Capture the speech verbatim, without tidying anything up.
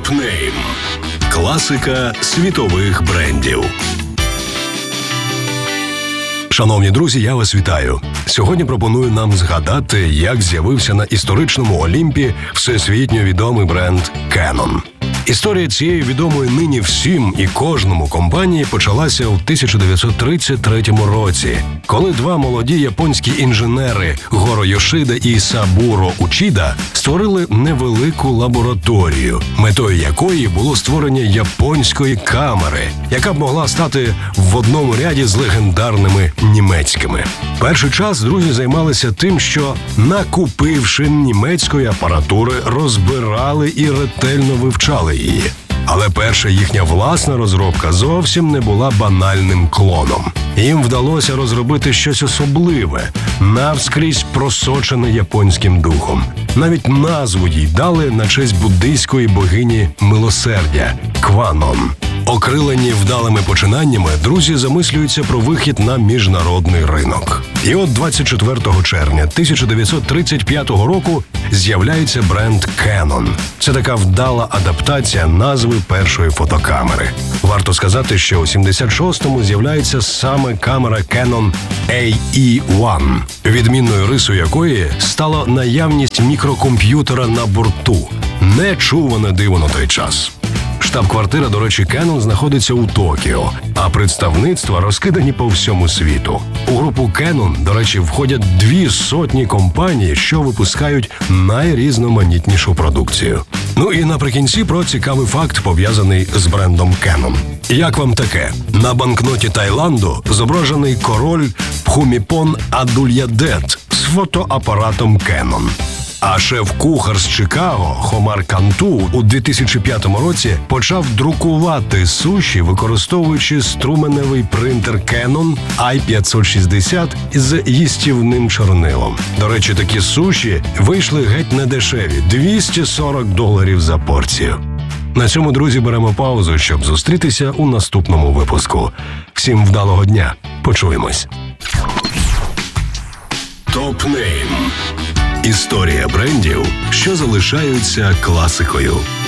Топ-нейм. Класика світових брендів. Шановні друзі, я вас вітаю. Сьогодні пропоную нам згадати, як з'явився на історичному Олімпі всесвітньо відомий бренд Canon. Історія цієї відомої нині всім і кожному компанії почалася у тисяча дев'ятсот тридцять третьому році, коли два молоді японські інженери Горо Йошида і Сабуро Учіда створили невелику лабораторію, метою якої було створення японської камери, яка б могла стати в одному ряді з легендарними німецькими. Перший час друзі займалися тим, що, накупивши німецької апаратури, розбирали і ретельно вивчали її. Але перша їхня власна розробка зовсім не була банальним клоном. Їм вдалося розробити щось особливе, навскрізь просочене японським духом. Навіть назву їй дали на честь буддийської богині милосердя – Кванон. Окрилені вдалими починаннями, друзі замислюються про вихід на міжнародний ринок. І от двадцять четвертого червня тисяча дев'ятсот тридцять п'ятого року з'являється бренд Canon. Це така вдала адаптація назви першої фотокамери. Варто сказати, що у сімдесят шостому з'являється саме камера Canon ей і один, відмінною рисою якої стала наявність мікрокомп'ютера на борту. Нечуване диво на той час. Штаб-квартира, до речі, Canon знаходиться у Токіо, а представництва розкидані по всьому світу. У групу Canon, до речі, входять дві сотні компаній, що випускають найрізноманітнішу продукцію. Ну і наприкінці про цікавий факт, пов'язаний з брендом Canon. Як вам таке? На банкноті Таїланду зображений король Пхуміпон Адульядет з фотоапаратом Canon. А шеф-кухар з Чикаго Хомар Канту у дві тисячі п'ятому році почав друкувати суші, використовуючи струменевий принтер Canon ай п'ятсот шістдесят з їстівним чорнилом. До речі, такі суші вийшли геть недешеві – двісті сорок доларів за порцію. На цьому, друзі, беремо паузу, щоб зустрітися у наступному випуску. Всім вдалого дня. Почуємось. Топ-нейм. Історія брендів, що залишаються класикою.